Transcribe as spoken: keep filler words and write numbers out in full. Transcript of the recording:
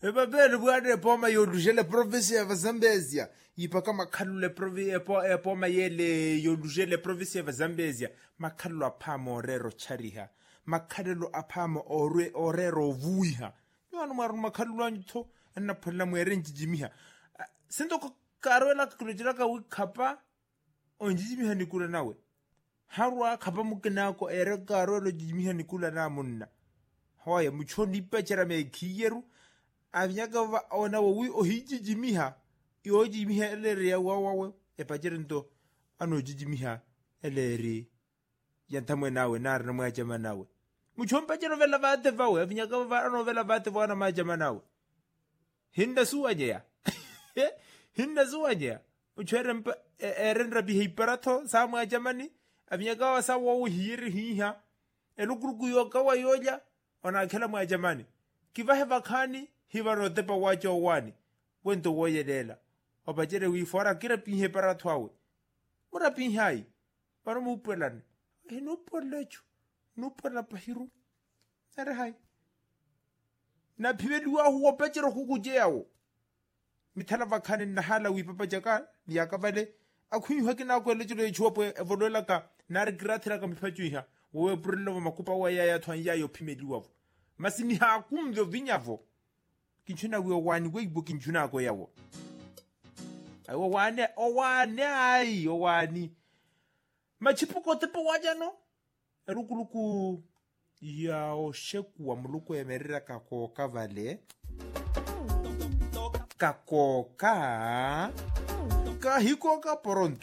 e ba bele buane poma yo lujele province ya Zambezia ipaka makhalule province po e poma yele yo lujele province ya Zambezia makhallo aphamo rero chariha makhalelo aphamo orwe orero vuiha yona maru makhallo ntho nna pholla mo ere njijimiha sento ko karwela ka kulejela ka wikhapa o njijimiha nikula nawe harwa khapa mukenako ere karwelo njijimiha nikula na monna hoya muchoni pechera me khiyeru avyaga va ona wo o hijijimiha yo jimiha elere ya wawawe e pajerento ano jijimiha elere yantamwe nawe nar na mwajama nawe muchompa jero vela vate vawe avyaga va ano vela vate vana majama nawe hinda suwaje ya hinda suwaje ya muchere mpa erenra bihiparato sa mwajamani avyaga wa sa wo hiri hiha elukruku yo kawa yoja ona khala mwajamani kivahe vakhani hivaro tepa wacho wani wento woyelela obajere wi fora kira pinhe para thwawe mura pinhai para mu pelane e no polecho no pola pahiru are hai na phibeliwa ho petsero go go jeao mithala vakhani na hala wi papa jaka ya ka bale akhuywa ke na go le tlo chopo evolela ka na re grathira ka miphatswiha wo purilo makupa wa ya ya thwan ya yo phimeliwa masini ha kumvyo vinyavo kinchuna we wani we booking chuna ko yawo ai wo wane o wane ai o wani machipuko tepo wajano erukuluku ya o sheku wa muluko emerira ka ko kavale ka ko ka ka hiko ka pronto